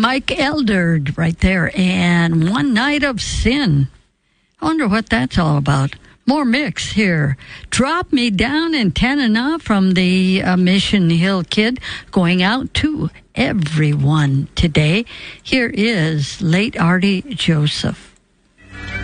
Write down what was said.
Mike Elder right there, and One Night of Sin. I wonder what that's all about. More mix here. Drop Me Down in Tanana from the Mission Hill Kid, going out to everyone today. Here is late Artie Joseph.